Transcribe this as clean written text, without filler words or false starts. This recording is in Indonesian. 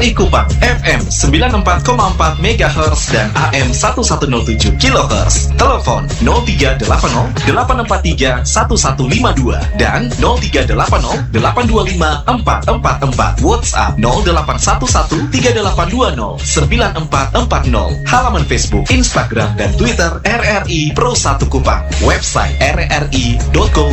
RRI Kupang FM 94,4 MHz dan AM 1107 kHz. Telepon 0380 843 1152 dan 0380 825 444. WhatsApp 0811 3820 9440. Halaman Facebook, Instagram dan Twitter RRI Pro 1 Kupang. Website rri.co.id.